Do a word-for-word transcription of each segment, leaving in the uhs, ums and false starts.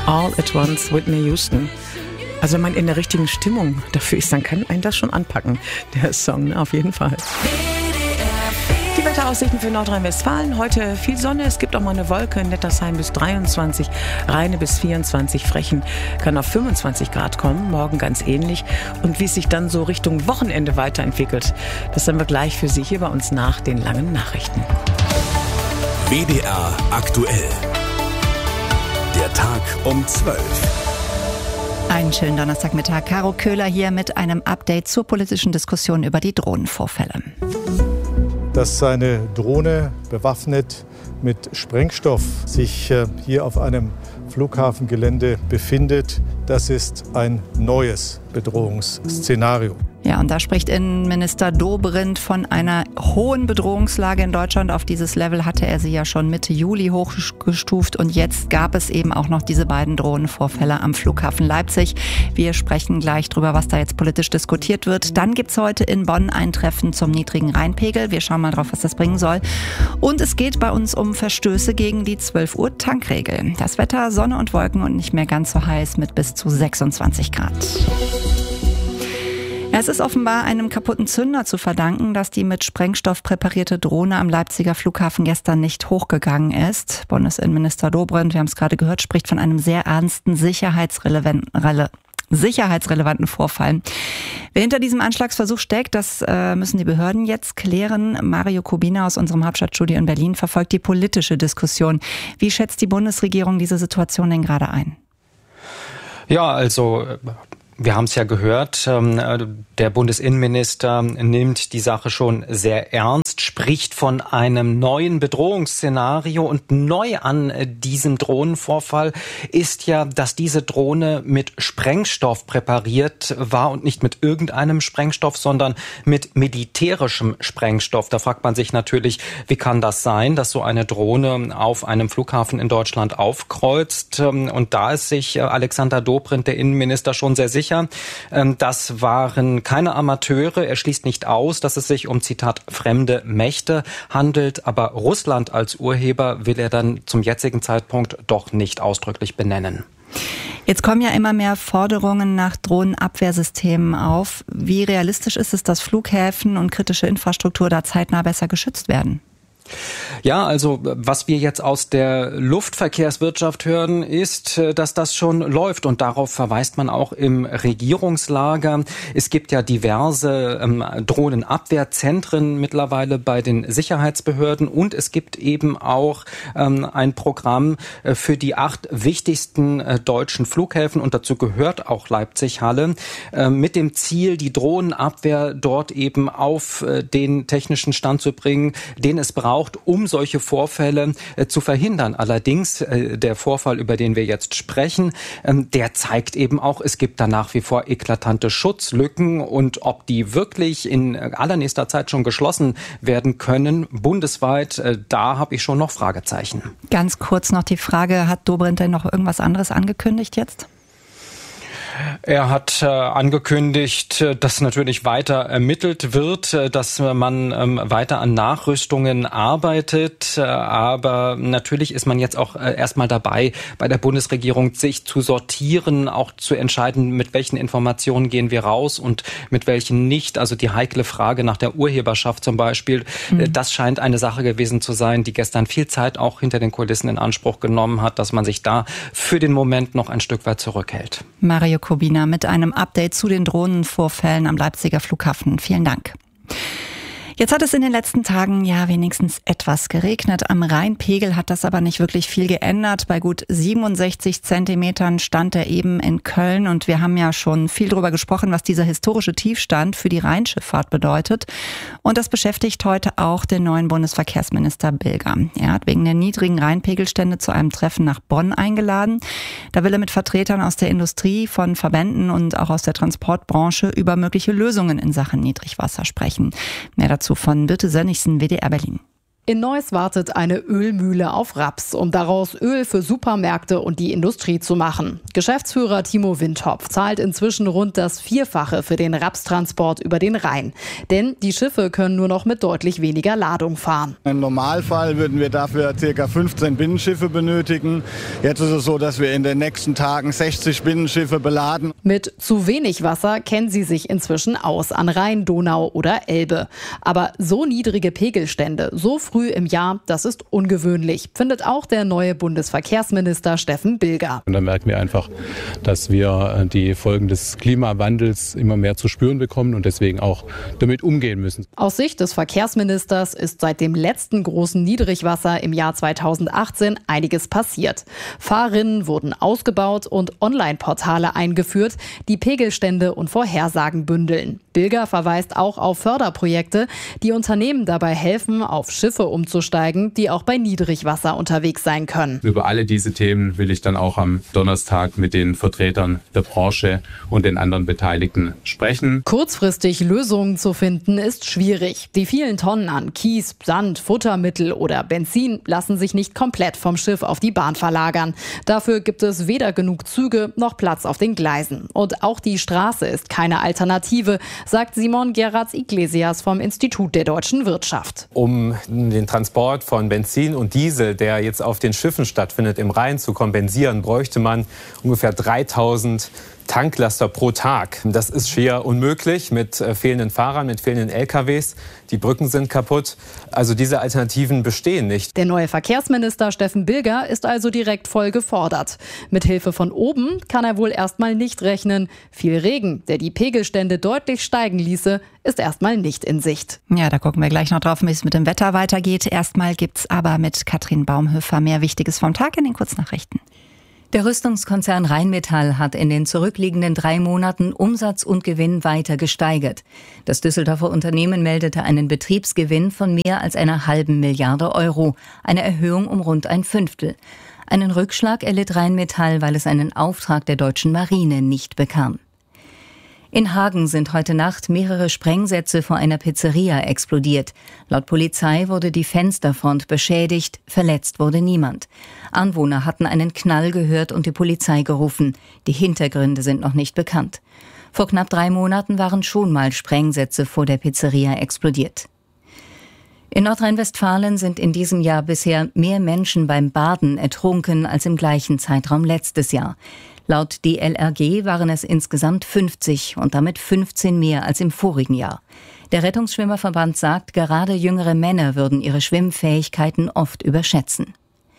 All at Once, Whitney Houston. Also wenn man in der richtigen Stimmung dafür ist, dann kann einen das schon anpacken, der Song, ne? Auf jeden Fall. Die Wetteraussichten für Nordrhein-Westfalen. Heute viel Sonne, es gibt auch mal eine Wolke in Nettersheim bis dreiundzwanzig, Rheine bis vierundzwanzig, Frechen kann auf fünfundzwanzig Grad kommen, morgen ganz ähnlich. Und wie es sich dann so Richtung Wochenende weiterentwickelt, das haben wir gleich für Sie hier bei uns nach den langen Nachrichten. W D R aktuell. Der Tag um zwölf. Einen schönen Donnerstagmittag. Caro Köhler hier mit einem Update zur politischen Diskussion über die Drohnenvorfälle. Dass eine Drohne bewaffnet mit Sprengstoff sich hier auf einem Flughafengelände befindet, das ist ein neues Bedrohungsszenario. Ja, und da spricht Innenminister Dobrindt von einer hohen Bedrohungslage in Deutschland. Auf dieses Level hatte er sie ja schon Mitte Juli hochgestuft. Und jetzt gab es eben auch noch diese beiden Drohnenvorfälle am Flughafen Leipzig. Wir sprechen gleich drüber, was da jetzt politisch diskutiert wird. Dann gibt's heute in Bonn ein Treffen zum niedrigen Rheinpegel. Wir schauen mal drauf, was das bringen soll. Und es geht bei uns um Verstöße gegen die zwölf Uhr Tankregel. Das Wetter, Sonne und Wolken und nicht mehr ganz so heiß mit bis zu sechsundzwanzig Grad. Es ist offenbar einem kaputten Zünder zu verdanken, dass die mit Sprengstoff präparierte Drohne am Leipziger Flughafen gestern nicht hochgegangen ist. Bundesinnenminister Dobrindt, wir haben es gerade gehört, spricht von einem sehr ernsten sicherheitsrelevanten sicherheitsrelevanten Vorfall. Wer hinter diesem Anschlagsversuch steckt, das äh, müssen die Behörden jetzt klären. Mario Kubina aus unserem Hauptstadtstudio in Berlin verfolgt die politische Diskussion. Wie schätzt die Bundesregierung diese Situation denn gerade ein? Ja, also wir haben es ja gehört, der Bundesinnenminister nimmt die Sache schon sehr ernst, spricht von einem neuen Bedrohungsszenario und neu an diesem Drohnenvorfall ist ja, dass diese Drohne mit Sprengstoff präpariert war und nicht mit irgendeinem Sprengstoff, sondern mit militärischem Sprengstoff. Da fragt man sich natürlich, wie kann das sein, dass so eine Drohne auf einem Flughafen in Deutschland aufkreuzt? Und da ist sich Alexander Dobrindt, der Innenminister, schon sehr sicher. Das waren keine Amateure. Er schließt nicht aus, dass es sich um, Zitat, fremde Mächte handelt. Aber Russland als Urheber will er dann zum jetzigen Zeitpunkt doch nicht ausdrücklich benennen. Jetzt kommen ja immer mehr Forderungen nach Drohnenabwehrsystemen auf. Wie realistisch ist es, dass Flughäfen und kritische Infrastruktur da zeitnah besser geschützt werden? Ja, also was wir jetzt aus der Luftverkehrswirtschaft hören, ist, dass das schon läuft und darauf verweist man auch im Regierungslager. Es gibt ja diverse ähm, Drohnenabwehrzentren mittlerweile bei den Sicherheitsbehörden und es gibt eben auch ähm, ein Programm äh, für die acht wichtigsten äh, deutschen Flughäfen und dazu gehört auch Leipzig-Halle äh, mit dem Ziel, die Drohnenabwehr dort eben auf äh, den technischen Stand zu bringen, den es braucht, um solche Vorfälle äh, zu verhindern. Allerdings, äh, der Vorfall, über den wir jetzt sprechen, ähm, der zeigt eben auch, es gibt da nach wie vor eklatante Schutzlücken und ob die wirklich in allernächster Zeit schon geschlossen werden können, bundesweit, äh, da habe ich schon noch Fragezeichen. Ganz kurz noch die Frage, hat Dobrindt denn noch irgendwas anderes angekündigt jetzt? Er hat äh, angekündigt, dass natürlich weiter ermittelt wird, äh, dass man ähm, weiter an Nachrüstungen arbeitet. Äh, aber natürlich ist man jetzt auch äh, erstmal dabei, bei der Bundesregierung sich zu sortieren, auch zu entscheiden, mit welchen Informationen gehen wir raus und mit welchen nicht. Also die heikle Frage nach der Urheberschaft zum Beispiel, mhm. äh, das scheint eine Sache gewesen zu sein, die gestern viel Zeit auch hinter den Kulissen in Anspruch genommen hat, dass man sich da für den Moment noch ein Stück weit zurückhält. Mario Kubina mit einem Update zu den Drohnenvorfällen am Leipziger Flughafen. Vielen Dank. Jetzt hat es in den letzten Tagen ja wenigstens etwas geregnet. Am Rheinpegel hat das aber nicht wirklich viel geändert. Bei gut siebenundsechzig Zentimetern stand er eben in Köln. Und wir haben ja schon viel darüber gesprochen, was dieser historische Tiefstand für die Rheinschifffahrt bedeutet. Und das beschäftigt heute auch den neuen Bundesverkehrsminister Bilger. Er hat wegen der niedrigen Rheinpegelstände zu einem Treffen nach Bonn eingeladen. Da will er mit Vertretern aus der Industrie, von Verbänden und auch aus der Transportbranche über mögliche Lösungen in Sachen Niedrigwasser sprechen. Mehr dazu von Birte Sönnigsen, W D R Berlin. In Neuss wartet eine Ölmühle auf Raps, um daraus Öl für Supermärkte und die Industrie zu machen. Geschäftsführer Timo Windhopf zahlt inzwischen rund das Vierfache für den Rapstransport über den Rhein. Denn die Schiffe können nur noch mit deutlich weniger Ladung fahren. Im Normalfall würden wir dafür ca. fünfzehn Binnenschiffe benötigen. Jetzt ist es so, dass wir in den nächsten Tagen sechzig Binnenschiffe beladen. Mit zu wenig Wasser kennen sie sich inzwischen aus an Rhein, Donau oder Elbe. Aber so niedrige Pegelstände, so früh im Jahr, das ist ungewöhnlich, findet auch der neue Bundesverkehrsminister Steffen Bilger. Und da merken wir einfach, dass wir die Folgen des Klimawandels immer mehr zu spüren bekommen und deswegen auch damit umgehen müssen. Aus Sicht des Verkehrsministers ist seit dem letzten großen Niedrigwasser im Jahr zweitausendachtzehn einiges passiert. Fahrrinnen wurden ausgebaut und Online-Portale eingeführt, die Pegelstände und Vorhersagen bündeln. Bilger verweist auch auf Förderprojekte, die Unternehmen dabei helfen, auf Schiffe umzusteigen, die auch bei Niedrigwasser unterwegs sein können. Über alle diese Themen will ich dann auch am Donnerstag mit den Vertretern der Branche und den anderen Beteiligten sprechen. Kurzfristig Lösungen zu finden ist schwierig. Die vielen Tonnen an Kies, Sand, Futtermittel oder Benzin lassen sich nicht komplett vom Schiff auf die Bahn verlagern. Dafür gibt es weder genug Züge noch Platz auf den Gleisen. Und auch die Straße ist keine Alternative, sagt Simon Geratz-Iglesias vom Institut der deutschen Wirtschaft. Um den Transport von Benzin und Diesel, der jetzt auf den Schiffen stattfindet, im Rhein zu kompensieren, bräuchte man ungefähr dreitausend Tanklaster pro Tag. Das ist schier unmöglich mit äh, fehlenden Fahrern, mit fehlenden L K Ws. Die Brücken sind kaputt. Also diese Alternativen bestehen nicht. Der neue Verkehrsminister Steffen Bilger ist also direkt voll gefordert. Mit Hilfe von oben kann er wohl erstmal nicht rechnen. Viel Regen, der die Pegelstände deutlich steigen ließe, ist erstmal nicht in Sicht. Ja, da gucken wir gleich noch drauf, wie es mit dem Wetter weitergeht. Erstmal gibt's aber mit Katrin Baumhöfer mehr Wichtiges vom Tag in den Kurznachrichten. Der Rüstungskonzern Rheinmetall hat in den zurückliegenden drei Monaten Umsatz und Gewinn weiter gesteigert. Das Düsseldorfer Unternehmen meldete einen Betriebsgewinn von mehr als einer halben Milliarde Euro, eine Erhöhung um rund ein Fünftel. Einen Rückschlag erlitt Rheinmetall, weil es einen Auftrag der deutschen Marine nicht bekam. In Hagen sind heute Nacht mehrere Sprengsätze vor einer Pizzeria explodiert. Laut Polizei wurde die Fensterfront beschädigt, verletzt wurde niemand. Anwohner hatten einen Knall gehört und die Polizei gerufen. Die Hintergründe sind noch nicht bekannt. Vor knapp drei Monaten waren schon mal Sprengsätze vor der Pizzeria explodiert. In Nordrhein-Westfalen sind in diesem Jahr bisher mehr Menschen beim Baden ertrunken als im gleichen Zeitraum letztes Jahr. Laut D L R G waren es insgesamt fünfzig und damit fünfzehn mehr als im vorigen Jahr. Der Rettungsschwimmerverband sagt, gerade jüngere Männer würden ihre Schwimmfähigkeiten oft überschätzen.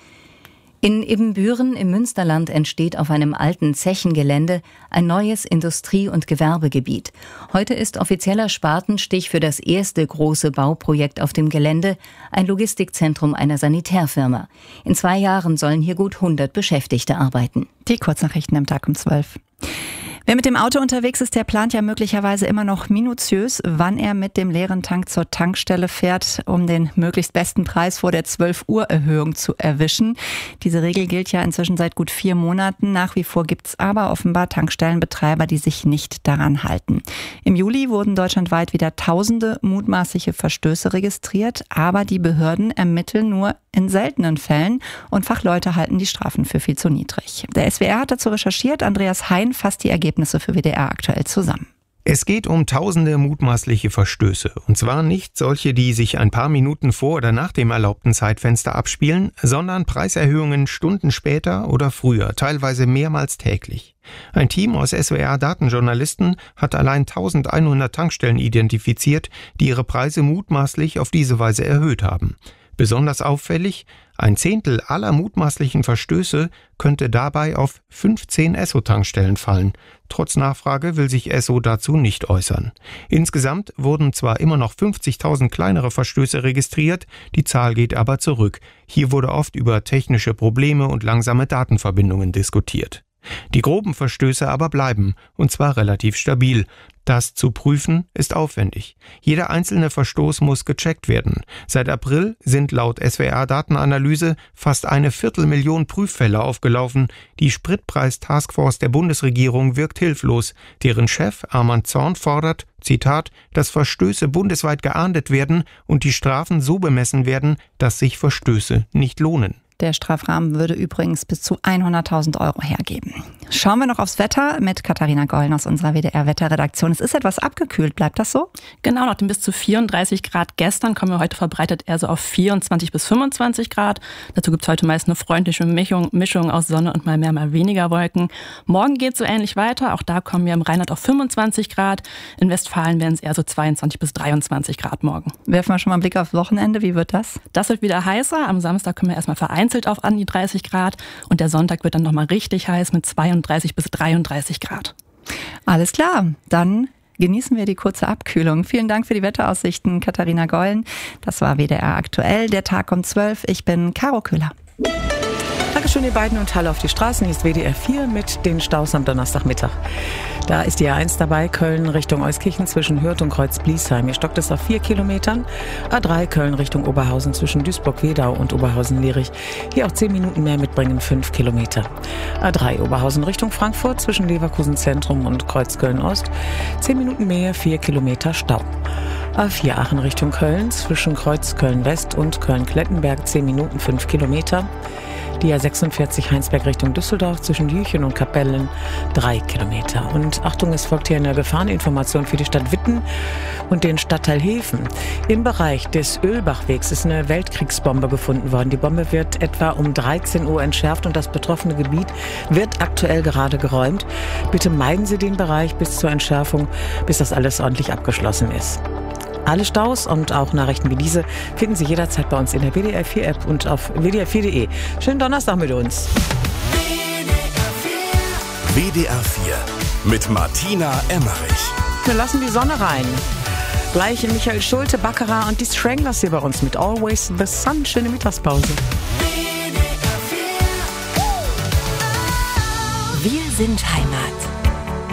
In Ibbenbüren im Münsterland entsteht auf einem alten Zechengelände ein neues Industrie- und Gewerbegebiet. Heute ist offizieller Spatenstich für das erste große Bauprojekt auf dem Gelände, ein Logistikzentrum einer Sanitärfirma. In zwei Jahren sollen hier gut hundert Beschäftigte arbeiten. Die Kurznachrichten am Tag um zwölf. Wer mit dem Auto unterwegs ist, der plant ja möglicherweise immer noch minutiös, wann er mit dem leeren Tank zur Tankstelle fährt, um den möglichst besten Preis vor der zwölf Uhr Erhöhung zu erwischen. Diese Regel gilt ja inzwischen seit gut vier Monaten. Nach wie vor gibt's aber offenbar Tankstellenbetreiber, die sich nicht daran halten. Im Juli wurden deutschlandweit wieder tausende mutmaßliche Verstöße registriert, aber die Behörden ermitteln nur in seltenen Fällen und Fachleute halten die Strafen für viel zu niedrig. Der S W R hat dazu recherchiert. Andreas Hein fasst die Ergebnisse für W D R aktuell zusammen. Es geht um tausende mutmaßliche Verstöße. Und zwar nicht solche, die sich ein paar Minuten vor oder nach dem erlaubten Zeitfenster abspielen, sondern Preiserhöhungen Stunden später oder früher, teilweise mehrmals täglich. Ein Team aus S W R-Datenjournalisten hat allein eintausendeinhundert Tankstellen identifiziert, die ihre Preise mutmaßlich auf diese Weise erhöht haben. Besonders auffällig, ein Zehntel aller mutmaßlichen Verstöße könnte dabei auf fünfzehn Esso-Tankstellen fallen. Trotz Nachfrage will sich Esso dazu nicht äußern. Insgesamt wurden zwar immer noch fünfzigtausend kleinere Verstöße registriert, die Zahl geht aber zurück. Hier wurde oft über technische Probleme und langsame Datenverbindungen diskutiert. Die groben Verstöße aber bleiben, und zwar relativ stabil. Das zu prüfen ist aufwendig. Jeder einzelne Verstoß muss gecheckt werden. Seit April sind laut S W R-Datenanalyse fast eine Viertelmillion Prüffälle aufgelaufen. Die Spritpreis-Taskforce der Bundesregierung wirkt hilflos. Deren Chef Arman Zorn fordert, Zitat, dass Verstöße bundesweit geahndet werden und die Strafen so bemessen werden, dass sich Verstöße nicht lohnen. Der Strafrahmen würde übrigens bis zu hunderttausend Euro hergeben. Schauen wir noch aufs Wetter mit Katharina Gollen aus unserer W D R-Wetterredaktion. Es ist etwas abgekühlt, bleibt das so? Genau, nach dem bis zu vierunddreißig Grad gestern kommen wir heute verbreitet eher so auf vierundzwanzig bis fünfundzwanzig Grad. Dazu gibt es heute meist eine freundliche Mischung, Mischung aus Sonne und mal mehr, mal weniger Wolken. Morgen geht es so ähnlich weiter. Auch da kommen wir im Rheinland auf fünfundzwanzig Grad. In Westfalen werden es eher so zweiundzwanzig bis dreiundzwanzig Grad morgen. Werfen wir schon mal einen Blick aufs Wochenende. Wie wird das? Das wird wieder heißer. Am Samstag können wir erstmal vereinzelt auf an die dreißig Grad. Und der Sonntag wird dann nochmal richtig heiß mit zweiunddreißig bis dreiunddreißig Grad. Alles klar, dann genießen wir die kurze Abkühlung. Vielen Dank für die Wetteraussichten, Katharina Gollen. Das war W D R aktuell, der Tag um zwölf. Ich bin Caro Köhler. Dankeschön, ihr beiden, und Hallo auf die Straßen. Hier ist W D R vier mit den Staus am Donnerstagmittag. Da ist die A eins dabei, Köln Richtung Euskirchen zwischen Hürth und Kreuz-Bliesheim. Hier stockt es auf vier Kilometern. A drei Köln Richtung Oberhausen zwischen Duisburg-Wedau und Oberhausen-Lierich. Hier auch zehn Minuten mehr mitbringen, fünf Kilometer. A drei Oberhausen Richtung Frankfurt zwischen Leverkusen Zentrum und Kreuzköln-Ost. zehn Minuten mehr, vier Kilometer Stau. A vier Aachen Richtung Köln zwischen Kreuzköln-West und Köln-Klettenberg, zehn Minuten, fünf Kilometer. Die A sechsundvierzig Heinsberg Richtung Düsseldorf zwischen Jüchen und Kapellen, drei Kilometer. Und Achtung, es folgt hier eine Gefahreninformation für die Stadt Witten und den Stadtteil Hefen. Im Bereich des Ölbachwegs ist eine Weltkriegsbombe gefunden worden. Die Bombe wird etwa um dreizehn Uhr entschärft und das betroffene Gebiet wird aktuell gerade geräumt. Bitte meiden Sie den Bereich bis zur Entschärfung, bis das alles ordentlich abgeschlossen ist. Alle Staus und auch Nachrichten wie diese finden Sie jederzeit bei uns in der W D R vier App und auf w d r vier punkt d e. Schönen Donnerstag mit uns. W D R vier mit Martina Emmerich. Wir lassen die Sonne rein. Gleich Michael Schulte, Baccarat und die Stranglers hier bei uns mit Always the Sun. Schöne Mittagspause. Wir sind Heimat.